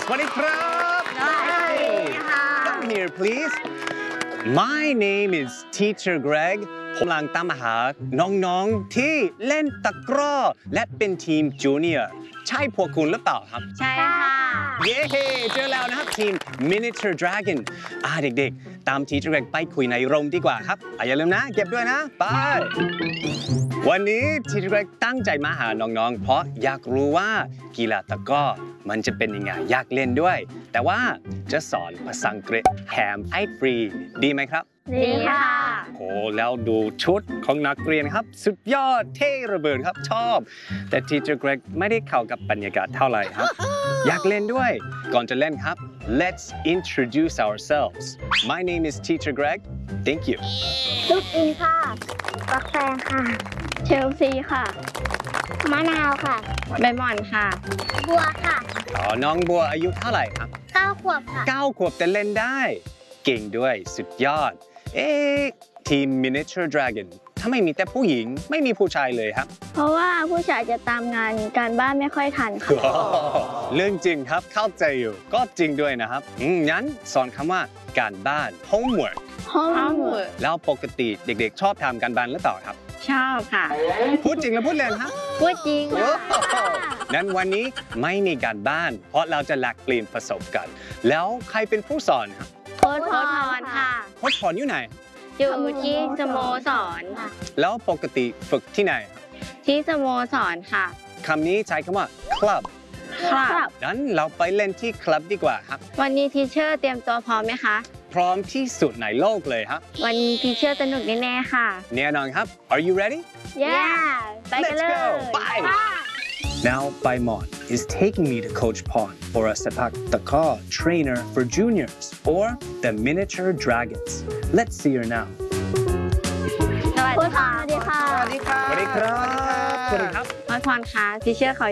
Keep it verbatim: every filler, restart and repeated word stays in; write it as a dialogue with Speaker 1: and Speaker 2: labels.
Speaker 1: สวัสดีครับสวัสดีค่ะ Come here please My name is Teacher Greg ผมกำลังตามหาน้องๆที่เล่นตะกร้อและเป็นทีมจูเนียร์ใช่พวกคุณหรือเปล่าครับ
Speaker 2: ใช่ค่ะ
Speaker 1: เย้เจอแล้วนะครับทีม Miniature Dragon อ่าเด็กๆตาม Teacher Greg ไปคุยในโรงดีกว่าครับอ่ะอย่าลืมนะเก็บด้วยนะไปวันนี้ Teacher Greg ตั้งใจมาหาน้องๆเพราะอยากรู้ว่ากีฬาตะกร้อมันจะเป็นยังไงอยากเล่นด้วยแต่ว่าจะสอนภาษาอังกฤษแถมให้ฟรีดีไหมครับ
Speaker 2: ดีค่ะ
Speaker 1: โอ้แล้วดูชุดของนักเรียนครับสุดยอดเท่ระเบิดครับชอบแต่ Teacher Greg ไม่ได้เข้ากับบรรยากาศเท่าไหร่ครับ อยากเล่นด้วยก่อนจะเล่นครับ Let's introduce ourselves My name is Teacher Greg Thank you
Speaker 3: ลูกอินค่ะปักแฟงค่ะ
Speaker 2: เชลซีค่ะ
Speaker 3: มะนาวค่ะ
Speaker 2: ใบหม่อนค่ะ
Speaker 3: บัวค่ะ
Speaker 1: อ๋อน้องบัวอายุเท่าไหร่ครับ
Speaker 3: เก้าขวบค่ะ
Speaker 1: เก้าขวบแต่เล่นได้เก่งด้วยสุดยอดเอ๊ะทีม Miniature Dragon ถ้าไม่มีแต่ผู้หญิงไม่มีผู้ชายเลยครับ
Speaker 2: เพราะว่าผู้ชายจะตามงานการบ้านไม่ค่อยทันค่ะ
Speaker 1: เรื่องจริงครับเข้าใจอยู่ก็จริงด้วยนะครับอืมงั้นสอนคำว่าการบ้าน homework
Speaker 2: homework
Speaker 1: แล้วปกติเด็กๆชอบทำการบ้านหรือเปล่าครับ
Speaker 2: ชอบค่ะ
Speaker 1: พูดจริงหรือพูดเล่นครับ
Speaker 2: พูดจริง
Speaker 1: ค่ะนั้นวันนี้ไม่มีการบ้านเพราะเราจะแลกเปลี่ยนประสบการณ์แล้วใครเป็นผู้สอนครับ
Speaker 2: โค้ชพรค่ะ
Speaker 1: โค้ชพรอยู่ไหน
Speaker 2: อยู่ที่สโมสร
Speaker 1: แล้วปกติฝึกที่ไหนครับ
Speaker 2: ที่สโมสรค่ะ
Speaker 1: คำนี้ใช้คำว่า club
Speaker 2: ครับ
Speaker 1: งั้นเราไปเล่นที่ club ดีกว่าครับ
Speaker 2: วันนี้ทีเชอร์เตรียมตัวพร้อมไหมคะ
Speaker 1: พร้อมที่สุดในโลกเลยครับ
Speaker 2: วันนี้ทีเชอร์สนุกแน่ๆค่ะ
Speaker 1: แน่นอนครับ Are you ready
Speaker 2: Yeah ไปกันเลย
Speaker 1: Let's go Bye Now Baimon is taking me to Coach Pon for a Sepak Takraw trainer for juniors or the Miniature Dragons. Let's see her now.
Speaker 2: สวัสดีค่ะ
Speaker 3: สวัสดีค่ะ
Speaker 1: สวัสดีครับสวัสดีครับ
Speaker 2: โค้ชพรค่ะทีเชอร์เขา